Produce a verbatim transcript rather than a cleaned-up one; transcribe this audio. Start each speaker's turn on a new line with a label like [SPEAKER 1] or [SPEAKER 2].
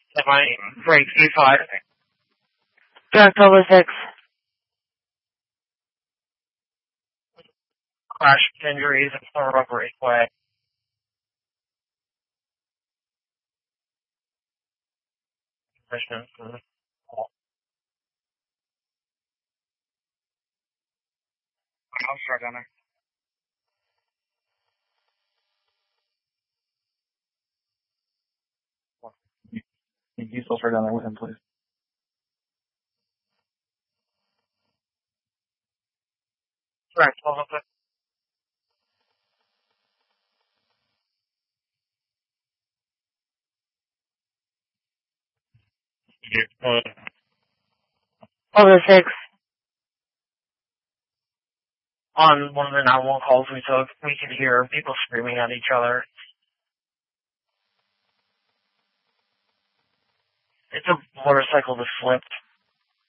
[SPEAKER 1] That might break E five.
[SPEAKER 2] Direct over six.
[SPEAKER 1] Crash injuries and form of breakaway.
[SPEAKER 3] I'll start down there. You still start down there with him, please.
[SPEAKER 1] Right, hold up it.
[SPEAKER 2] Over six.
[SPEAKER 1] On one of the nine one one calls we took, we could hear people screaming at each other. It's a motorcycle that flipped.